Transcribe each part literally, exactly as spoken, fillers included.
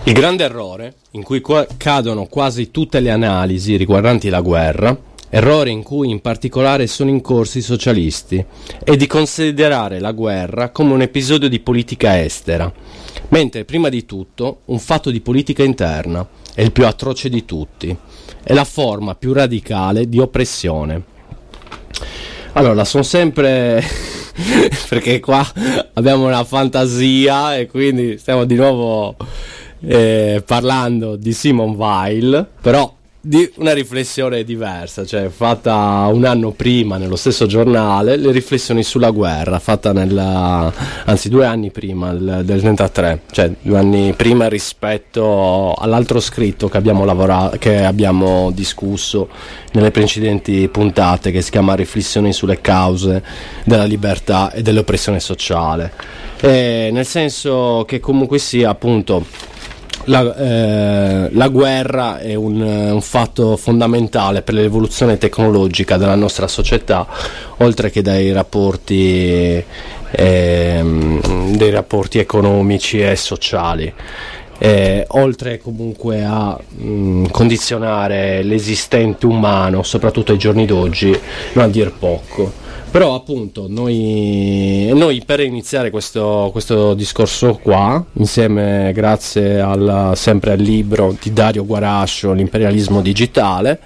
Il grande errore in cui qua- cadono quasi tutte le analisi riguardanti la guerra, errore in cui in particolare sono incorsi i socialisti, è di considerare la guerra come un episodio di politica estera, mentre prima di tutto un fatto di politica interna, è il più atroce di tutti, è la forma più radicale di oppressione. Allora, sono sempre perché qua abbiamo una fantasia e quindi stiamo di nuovo eh, parlando di Simone Weil, però di una riflessione diversa, cioè fatta un anno prima nello stesso giornale, le riflessioni sulla guerra, fatta nella, anzi due anni prima del, del trentatré, cioè due anni prima rispetto all'altro scritto che abbiamo lavorato, che abbiamo discusso nelle precedenti puntate, che si chiama Riflessioni sulle cause della libertà e dell'oppressione sociale, e nel senso che comunque sia appunto La, eh, la guerra è un, un fatto fondamentale per l'evoluzione tecnologica della nostra società, oltre che dai rapporti, eh, dei rapporti economici e sociali, eh, oltre comunque a mh, condizionare l'esistente umano, soprattutto ai giorni d'oggi, non a dir poco. Però appunto noi, noi per iniziare questo, questo discorso qua, insieme grazie al, sempre al libro di Dario Guarascio, L'imperialismo digitale,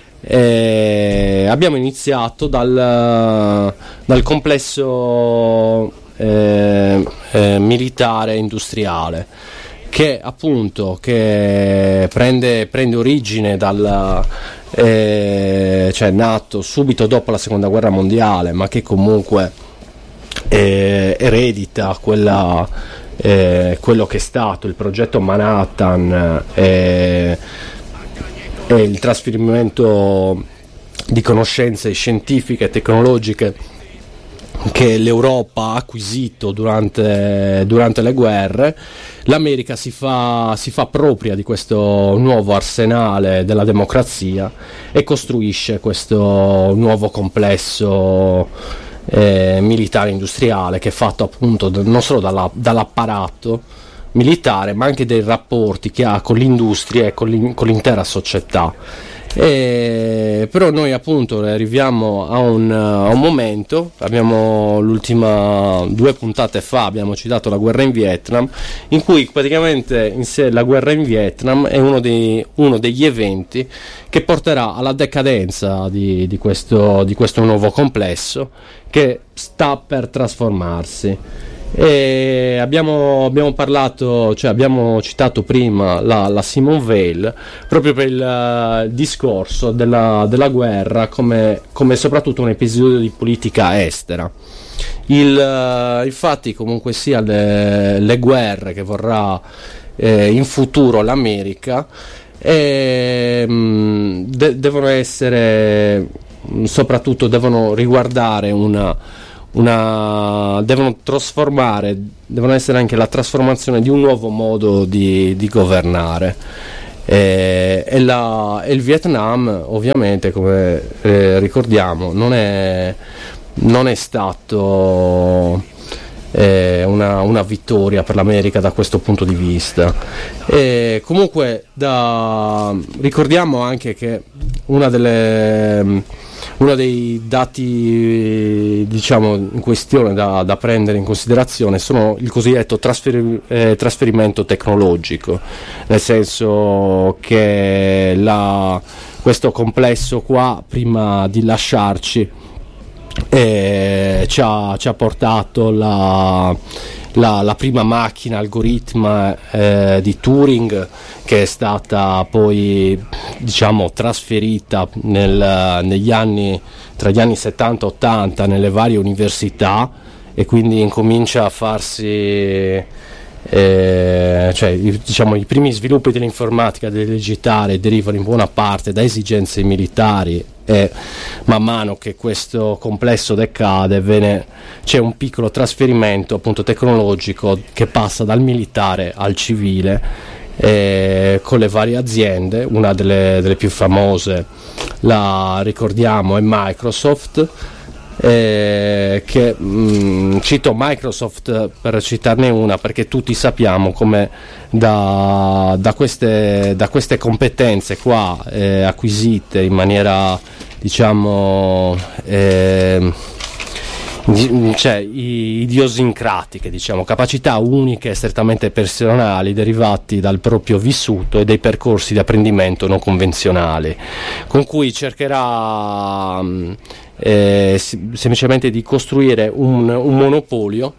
eh, abbiamo iniziato dal, dal complesso eh, eh, militare industriale, che appunto che prende, prende origine dal eh, cioè nato subito dopo la seconda guerra mondiale, ma che comunque eh, eredita quella, eh, quello che è stato il progetto Manhattan eh, e il trasferimento di conoscenze scientifiche e tecnologiche che l'Europa ha acquisito durante, durante le guerre. L'America si fa, si fa propria di questo nuovo arsenale della democrazia e costruisce questo nuovo complesso eh, militare industriale, che è fatto appunto non solo dalla, dall'apparato militare, ma anche dei rapporti che ha con l'industria e con, l'in, con l'intera società. E però noi appunto arriviamo a un, a un momento, abbiamo l'ultima due puntate fa abbiamo citato la guerra in Vietnam, in cui praticamente in sé la guerra in Vietnam è uno, dei, uno degli eventi che porterà alla decadenza di, di, questo, di questo nuovo complesso che sta per trasformarsi. E abbiamo, abbiamo parlato, cioè abbiamo citato prima la, la Simone Weil proprio per il uh, discorso della, della guerra come, come soprattutto un episodio di politica estera. Il, uh, infatti comunque sia le, le guerre che vorrà eh, in futuro l'America eh, mh, de- devono essere soprattutto devono riguardare una Una, devono trasformare, devono essere anche la trasformazione di un nuovo modo di, di governare e, e, la, e il Vietnam ovviamente, come eh, ricordiamo, non è, non è stato eh, una, una vittoria per l'America da questo punto di vista. E comunque da, ricordiamo anche che una delle Uno dei dati diciamo in questione da, da prendere in considerazione sono il cosiddetto trasferi, eh, trasferimento tecnologico, nel senso che la, questo complesso qua prima di lasciarci eh, ci, ha, ci ha portato la La, la prima macchina algoritma eh, di Turing, che è stata poi diciamo trasferita nel, negli anni tra gli anni settanta e ottanta nelle varie università, e quindi incomincia a farsi eh, cioè diciamo i primi sviluppi dell'informatica, del digitale, derivano in buona parte da esigenze militari, e man mano che questo complesso decade vene, c'è un piccolo trasferimento appunto tecnologico che passa dal militare al civile, eh, con le varie aziende. Una delle, delle più famose, la ricordiamo, è Microsoft, eh, che mh, cito Microsoft per citarne una, perché tutti sappiamo come da, da, queste, da queste competenze qua eh, acquisite in maniera diciamo eh, cioè idiosincratiche, diciamo, capacità uniche e strettamente personali derivati dal proprio vissuto e dei percorsi di apprendimento non convenzionali, con cui cercherà eh, semplicemente di costruire un, un monopolio,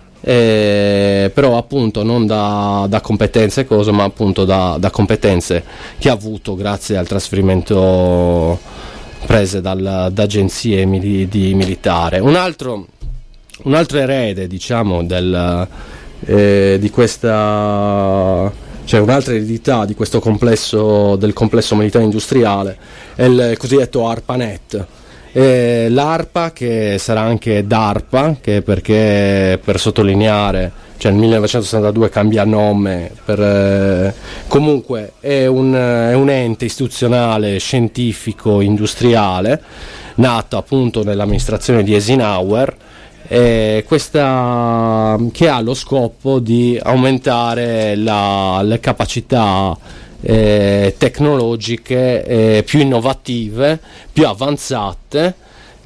eh, però appunto non da, da competenze cosa, ma appunto da, da competenze che ha avuto grazie al trasferimento prese dal, da agenzie mili, di militare. Un altro, un altro erede, diciamo, del, eh, di questa, cioè un'altra eredità di questo complesso, del complesso militare industriale, è il cosiddetto ARPANET. E l'ARPA, che sarà anche DARPA, che perché per sottolineare, cioè nel millenovecentosessantadue cambia nome, per, eh, comunque è un, è un ente istituzionale scientifico industriale nato appunto nell'amministrazione di Eisenhower, eh, questa, che ha lo scopo di aumentare la, le capacità eh, tecnologiche eh, più innovative, più avanzate.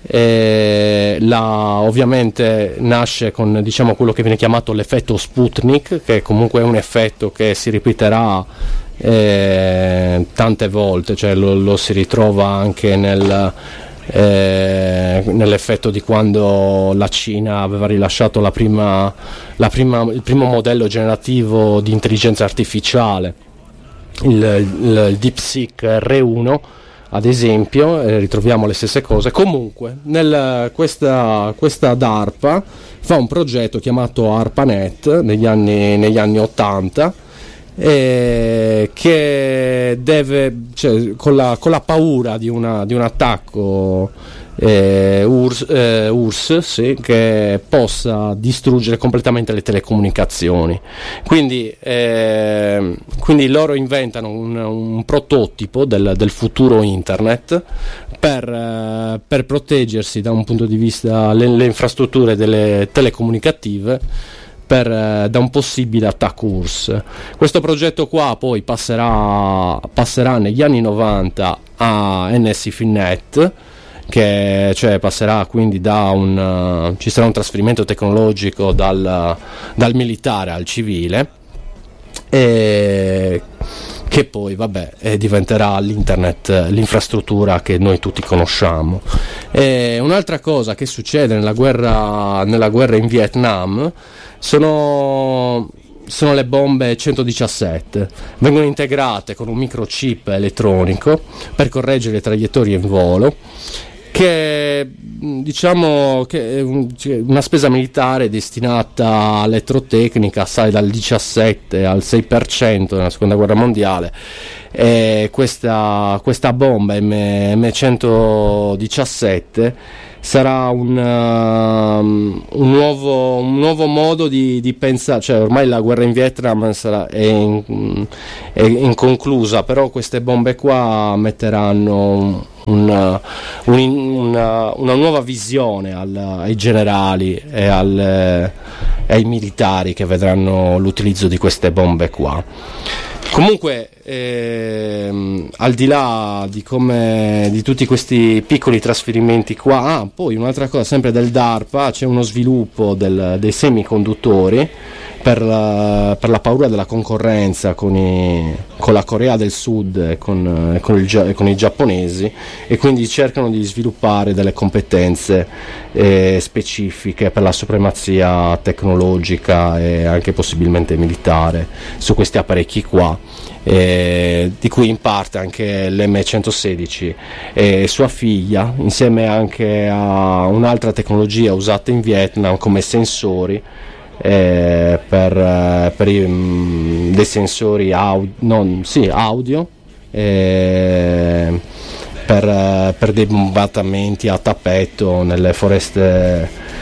Eh, la, ovviamente nasce con, diciamo, quello che viene chiamato l'effetto Sputnik, che comunque è un effetto che si ripeterà eh, tante volte, cioè lo, lo si ritrova anche nel, eh, nell'effetto di quando la Cina aveva rilasciato la prima, la prima, il primo modello generativo di intelligenza artificiale, il, il, il DeepSeek R uno. Ad esempio, eh, ritroviamo le stesse cose. Comunque, nel, questa, questa DARPA fa un progetto chiamato ARPANET negli anni, negli anni ottanta, eh, che deve, cioè, con, la, con la paura di, una, di un attacco eh, U R S, eh, U R S S, sì, che possa distruggere completamente le telecomunicazioni. Quindi, eh, quindi loro inventano un, un prototipo del, del futuro internet per, eh, per proteggersi da un punto di vista le, le infrastrutture delle telecomunicative per, eh, da un possibile attacco U R S S. Questo progetto qua poi passerà, passerà negli anni novanta a N S I FINET, che cioè passerà quindi da un uh, ci sarà un trasferimento tecnologico dal, dal militare al civile, e che poi vabbè eh, diventerà l'internet, l'infrastruttura che noi tutti conosciamo. E un'altra cosa che succede nella guerra, nella guerra in Vietnam sono sono le bombe centodiciassette, vengono integrate con un microchip elettronico per correggere le traiettorie in volo, che diciamo che è una spesa militare destinata all'elettrotecnica sale dal diciassette al sei per cento nella seconda guerra mondiale. E questa, questa bomba M centodiciassette sarà un, um, un, nuovo, un nuovo modo di, di pensare, cioè ormai la guerra in Vietnam sarà, è, in, è inconclusa, però queste bombe qua metteranno una, una, una nuova visione al, ai generali e al, ai militari che vedranno l'utilizzo di queste bombe qua. Comunque, ehm, al di là di come di tutti questi piccoli trasferimenti qua, ah, poi un'altra cosa, sempre del DARPA, c'è uno sviluppo del, dei semiconduttori per la, per la paura della concorrenza con, i, con la Corea del Sud e con, con, il, con i giapponesi, e quindi cercano di sviluppare delle competenze eh, specifiche per la supremazia tecnologica e anche possibilmente militare su questi apparecchi qua. Eh, di cui in parte anche l'M centosedici e sua figlia, insieme anche a un'altra tecnologia usata in Vietnam come sensori, eh, per, per i, mh, dei sensori audio, non, sì, audio eh, per, per dei bombardamenti a tappeto nelle foreste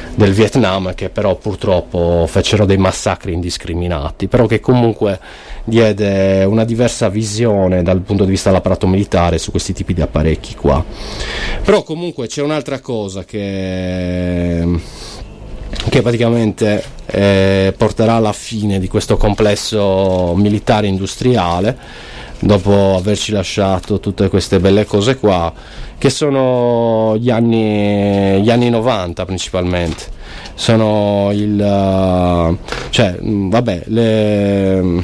del Vietnam, che però purtroppo fecero dei massacri indiscriminati, però che comunque diede una diversa visione dal punto di vista dell'apparato militare su questi tipi di apparecchi qua. Però comunque c'è un'altra cosa che che praticamente eh, porterà alla fine di questo complesso militare industriale, dopo averci lasciato tutte queste belle cose qua, che sono gli anni, gli anni novanta principalmente. Sono il cioè vabbè le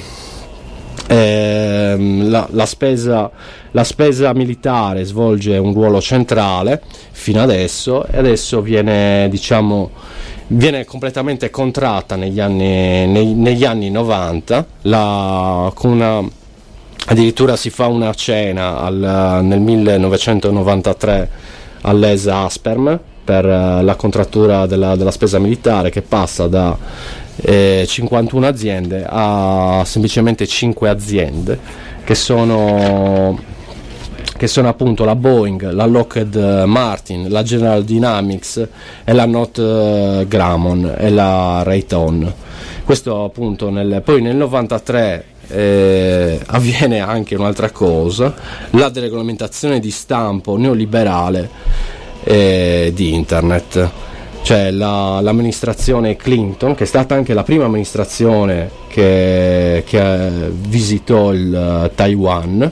eh, la, la spesa la spesa militare svolge un ruolo centrale fino adesso, e adesso viene diciamo viene completamente contratta negli anni, nei, negli anni novanta, la, con una, addirittura si fa una cena al, nel millenovecentonovantatré all'E S Asperm per la contrattura della, della spesa militare, che passa da eh, cinquantuno aziende a semplicemente cinque aziende, che sono che sono appunto la Boeing, la Lockheed Martin, la General Dynamics e la Northrop Grumman e la Raytheon. Questo appunto nel, poi nel novantatré eh, avviene anche un'altra cosa, la deregolamentazione di stampo neoliberale eh, di internet. Cioè la, l'amministrazione Clinton, che è stata anche la prima amministrazione che, che visitò il uh, Taiwan,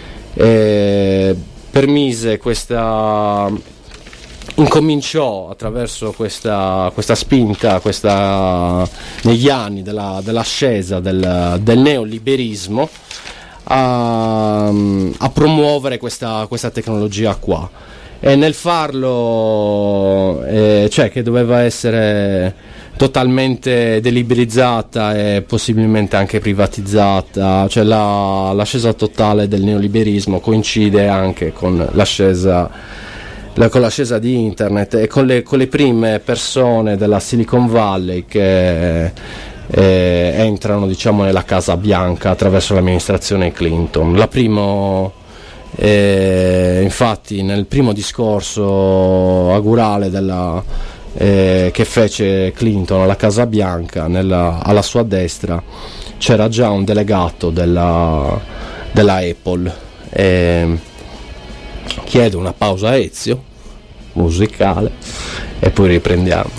Eh, permise questa incominciò attraverso questa, questa spinta questa, negli anni della, dell'ascesa del, del neoliberismo a, a promuovere questa, questa tecnologia qua, e nel farlo eh, cioè che doveva essere totalmente deliberizzata e possibilmente anche privatizzata, cioè la, l'ascesa totale del neoliberismo coincide anche con l'ascesa, la, con l'ascesa di internet e con le, con le prime persone della Silicon Valley che eh, entrano diciamo nella Casa Bianca attraverso l'amministrazione Clinton. La primo eh, infatti nel primo discorso augurale della Eh, che fece Clinton alla Casa Bianca, nella, alla sua destra c'era già un delegato della, della Apple. Eh, chiedo una pausa a Ezio musicale e poi riprendiamo.